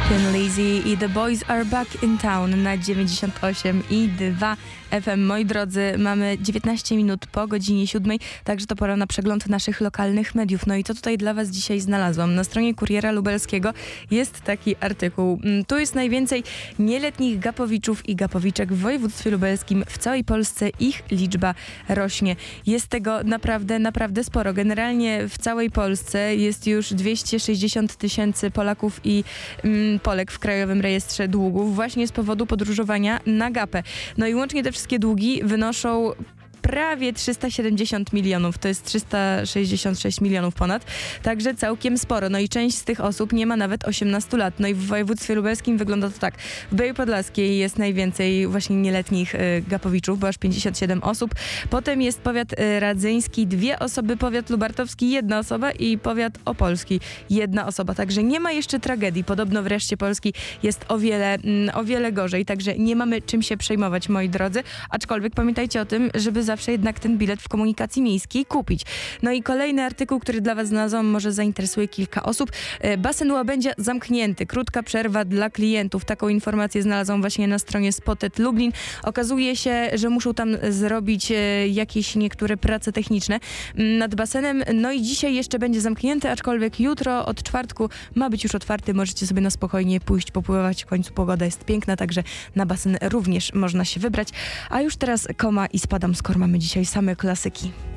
Thin Lizzy i The Boys Are Back in Town na 98,2 FM. Moi drodzy, mamy 19 minut po godzinie 7, także to pora na przegląd naszych lokalnych mediów. No i co tutaj dla was dzisiaj znalazłam? Na stronie Kuriera Lubelskiego jest taki artykuł. Tu jest najwięcej nieletnich gapowiczów i gapowiczek w województwie lubelskim. W całej Polsce ich liczba rośnie. Jest tego naprawdę sporo. Generalnie w całej Polsce jest już 260 000 Polaków i Polek w Krajowym Rejestrze Długów właśnie z powodu podróżowania na gapę. No i łącznie te wszystkie długi wynoszą prawie 370 milionów, to jest 366 milionów ponad, także całkiem sporo. No i część z tych osób nie ma nawet 18 lat. No i w województwie lubelskim wygląda to tak. W Białej Podlaskiej jest najwięcej właśnie nieletnich gapowiczów, bo aż 57 osób. Potem jest powiat radzyński, 2 osoby, powiat lubartowski, 1 osoba i powiat opolski, 1 osoba. Także nie ma jeszcze tragedii. Podobno w reszcie Polski jest o wiele gorzej, także nie mamy czym się przejmować, moi drodzy. Aczkolwiek pamiętajcie o tym, żeby zawsze jednak ten bilet w komunikacji miejskiej kupić. No i kolejny artykuł, który dla was znalazłam, może zainteresuje kilka osób. Basen Łabędzia zamknięty. Krótka przerwa dla klientów. Taką informację znalazłam właśnie na stronie Spotted Lublin. Okazuje się, że muszą tam zrobić jakieś niektóre prace techniczne nad basenem. No i dzisiaj jeszcze będzie zamknięty, aczkolwiek jutro od czwartku ma być już otwarty. Możecie sobie na spokojnie pójść, popływać. W końcu pogoda jest piękna, także na basen również można się wybrać. A już teraz Koma i Spadam, skoro mamy dzisiaj same klasyki.